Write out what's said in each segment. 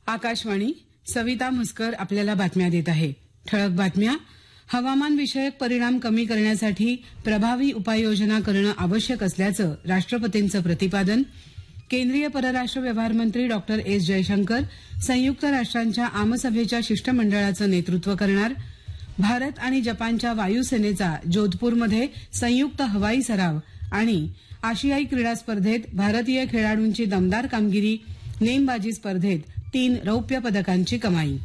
आकाशवाणी सविता म्हसकर आपल्याला बातम्या देत आहे. ठळक बातम्या. हवामान विषयक परिणाम कमी करण्यासाठी प्रभावी उपाययोजना करणं आवश्यक असल्याचं राष्ट्रपतींचं प्रतिपादन. केंद्रीय परराष्ट्र व्यवहार मंत्री डॉक्टर एस जयशंकर संयुक्त राष्ट्रांच्या आमसभेच्या शिष्टमंडळाचं नेतृत्व करणार. भारत आणि जपानच्या वायुसेनेचा जोधपूरमध्ये संयुक्त हवाई सराव आणि आशियाई क्रीडा स्पर्धेत भारतीय खेळाडूंची दमदार कामगिरी. नेमबाजी स्पर्धेत 3 रौप्य पदकांची कमाई.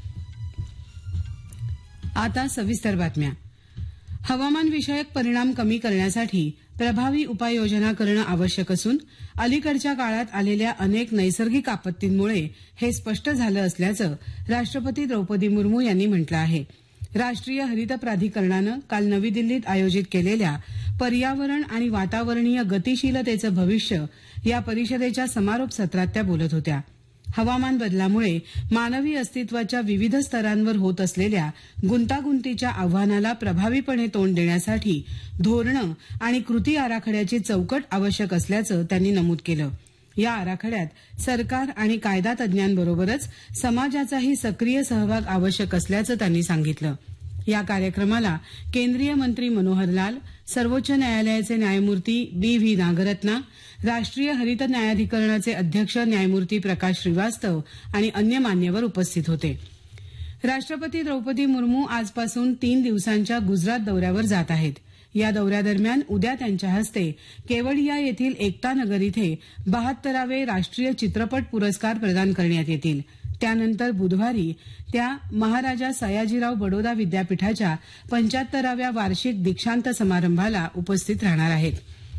आता सविस्तर बातम्या. हवामान विषयक परिणाम कमी करण्यासाठी प्रभावी उपाययोजना करणं आवश्यक असून अलीकडच्या काळात आलेल्या अनेक नैसर्गिक आपत्तींमुळे हे स्पष्ट झालं असल्याचं राष्ट्रपती द्रौपदी मुर्मू यांनी म्हटलं आहे. राष्ट्रीय हरित प्राधिकरणानं काल नवी दिल्लीत आयोजित केलेल्या पर्यावरण आणि वातावरणीय गतिशीलतेचं भविष्य या परिषदेच्या समारोप सत्रात त्या बोलत होत्या. हवामान बदलामुळे मानवी अस्तित्वाच्या विविध स्तरांवर होत असलेल्या गुंतागुंतीच्या आव्हानाला प्रभावीपणे तोंड देण्यासाठी धोरणं आणि कृती आराखड्याची चौकट आवश्यक असल्याचं त्यांनी नमूद केलं. या आराखड्यात सरकार आणि कायदा तज्ज्ञांबरोबरच समाजाचाही सक्रिय सहभाग आवश्यक असल्याचं त्यांनी सांगितलं. या कार्यक्रमाला केंद्रीय मंत्री मनोहर लाल, सर्वोच्च न्यायालयाचे न्यायमूर्ती बी व्ही नागरत्ना, राष्ट्रीय हरित न्यायाधिकरणाचे अध्यक्ष न्यायमूर्ती प्रकाश श्रीवास्तव आणि अन्य मान्यवर उपस्थित होते. राष्ट्रपती द्रौपदी मुर्मू आजपासून 3 दिवसांच्या गुजरात दौऱ्यावर जात आहेत. या दौऱ्यादरम्यान उद्या त्यांच्या हस्ते केवडिया येथील एकता नगर इथे 72वे राष्ट्रीय चित्रपट पुरस्कार प्रदान करण्यात येतील. त्यानंतर बुधवारी त्या महाराजा सयाजीराव बडोदा विद्यापीठाच्या 75व्या वार्षिक दीक्षांत समारंभाला उपस्थित राहणार आहेत.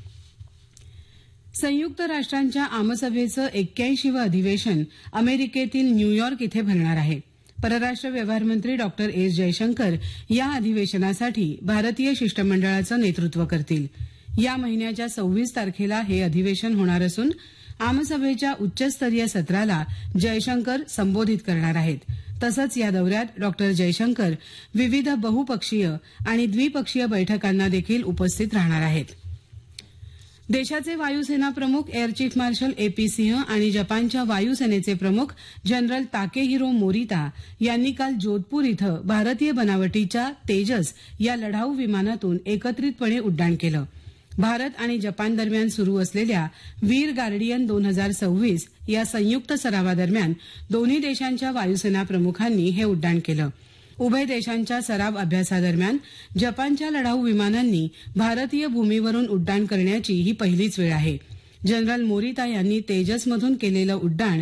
संयुक्त राष्ट्रांच्या आमसभेचं 81वं अधिवेशन अमेरिकेतील न्यूयॉर्क इथे भरणार आहे. परराष्ट्र व्यवहार मंत्री डॉक्टर एस जयशंकर या अधिवेशनासाठी भारतीय शिष्टमंडळाचं नेतृत्व करतील. या महिन्याच्या 26 तारखेला हे अधिवेशन होणार असून आमसभेच्या उच्चस्तरीय सत्राला जयशंकर संबोधित करणार आहेत. तसंच या दौऱ्यात डॉक्टर जयशंकर विविध बहुपक्षीय आणि द्विपक्षीय बैठकांना देखील उपस्थित राहणार आहेत. देशाचे वायुसेना प्रमुख एअर चीफ मार्शल ए.पी. सिंह आणि जपानच्या वायुसेनेचे प्रमुख जनरल ताकेहिरो मोरिता यांनी काल जोधपूर इथं भारतीय बनावटीच्या तेजस या लढाऊ विमानातून एकत्रितपणे उड्डाण केलं. भारत आणि जपान दरम्यान सुरू असलेल्या वीर गार्डियन 2026 या संयुक्त सरावादरम्यान दोन्ही देशांच्या वायुसेना प्रमुखांनी हे उड्डाण केलं. उभय देशांच्या सराव अभ्यासादरम्यान जपानच्या लढाऊ विमानांनी भारतीय भूमीवरून उड्डाण करण्याची ही पहिलीच वेळ आहे. जनरल मोरिता यांनी तेजसमधून केलेलं उड्डाण